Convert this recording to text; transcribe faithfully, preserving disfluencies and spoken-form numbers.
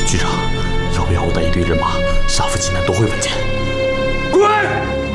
局长，要不要我带一队人马杀赴济南夺回文件？ 滚！